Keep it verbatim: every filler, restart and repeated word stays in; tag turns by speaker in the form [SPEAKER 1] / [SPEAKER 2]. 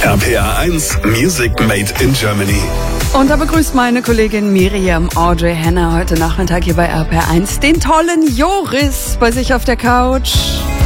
[SPEAKER 1] R P R eins Music Made in Germany.
[SPEAKER 2] Und da begrüßt meine Kollegin Miriam Audrey Henner heute Nachmittag hier bei R P R eins den tollen Joris bei sich auf der Couch.